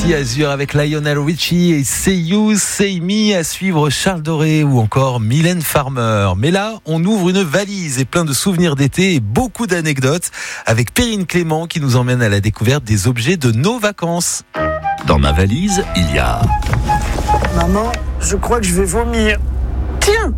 ici Azur avec Lionel Richie et Say You, Say Me, à suivre Charles Doré ou encore Mylène Farmer. Mais là, on ouvre une valise et plein de souvenirs d'été et beaucoup d'anecdotes avec Perrine Clément qui nous emmène à la découverte des objets de nos vacances. Dans ma valise, il y a... Maman, je crois que je vais vomir. Tiens!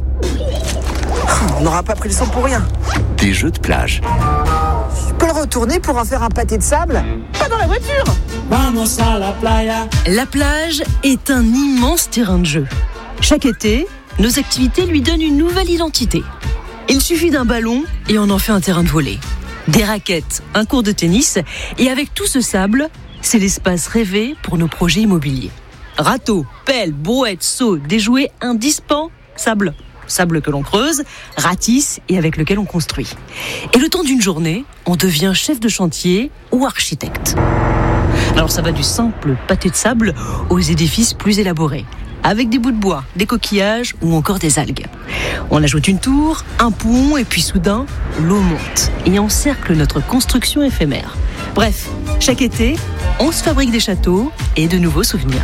On n'aura pas pris le sang pour rien. des jeux de plage. Je peux le retourner pour en faire un pâté de sable? Pas dans la voiture! Vamos a la playa. La plage est un immense terrain de jeu. Chaque été, nos activités lui donnent une nouvelle identité. Il suffit d'un ballon et on en fait un terrain de volley. Des raquettes, un court de tennis et avec tout ce sable, c'est l'espace rêvé pour nos projets immobiliers. Râteaux, pelles, brouettes, seaux, des jouets indispensables. Sable que l'on creuse, ratisse et avec lequel on construit. Et le temps d'une journée, on devient chef de chantier ou architecte. Alors ça va du simple pâté de sable aux édifices plus élaborés, avec des bouts de bois, des coquillages ou encore des algues. On ajoute une tour, un pont et puis soudain, l'eau monte et encercle notre construction éphémère. Bref, chaque été, on se fabrique des châteaux et de nouveaux souvenirs.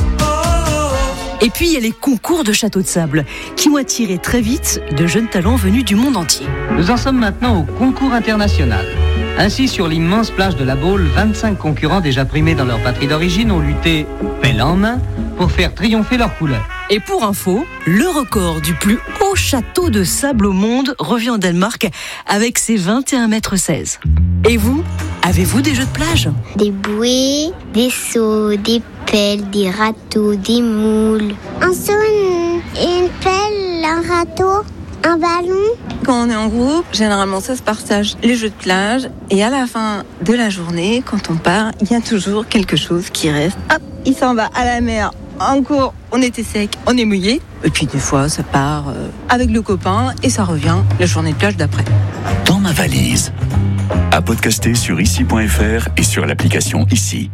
Et puis il y a les concours de châteaux de sable qui ont attiré très vite de jeunes talents venus du monde entier. Nous en sommes maintenant au concours international. Ainsi, sur l'immense plage de la Baule, 25 concurrents déjà primés dans leur patrie d'origine ont lutté pelle en main pour faire triompher leur couleur. Et pour info, le record du plus haut château de sable au monde revient au Danemark avec ses 21,16 mètres. Et vous, avez-vous des jeux de plage ? Des bouées, des seaux, des pelles, des râteaux, des moules. Un seau, une pelle, un râteau, un ballon. Quand on est en groupe, généralement ça se partage les jeux de plage. Et à la fin de la journée, quand on part, il y a toujours quelque chose qui reste. Hop, il s'en va à la mer. En cours, on était sec, on est mouillé. Et puis des fois, ça part avec le copain et ça revient la journée de plage d'après. Dans ma valise. À podcaster sur ici.fr et sur l'application Ici.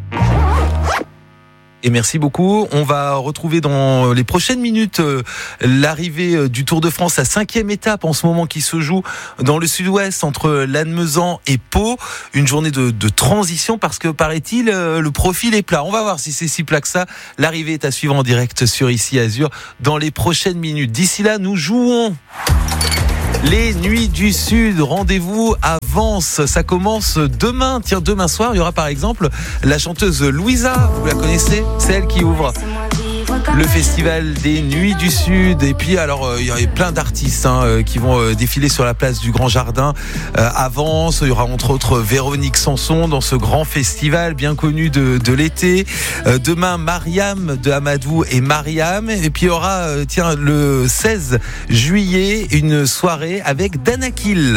Et merci beaucoup. On va retrouver dans les prochaines minutes l'arrivée du Tour de France, la 5e étape en ce moment qui se joue dans le sud-ouest entre Lannemezan et Pau. Une journée de transition parce que, paraît-il, le profil est plat. On va voir si c'est si plat que ça. L'arrivée est à suivre en direct sur Ici Azur dans les prochaines minutes. D'ici là, nous jouons les Nuits du Sud. Rendez-vous à Vence. Ça commence demain. Tiens, demain soir, il y aura par exemple la chanteuse Louisa. Vous la connaissez ? C'est elle qui ouvre le festival des Nuits du Sud. Et puis alors il y a plein d'artistes qui vont défiler sur la place du Grand Jardin à Vence. Il y aura entre autres Véronique Sanson dans ce grand festival bien connu de l'été. Demain, Mariam de Amadou et Mariam. Et puis il y aura le 16 juillet une soirée avec Danakil.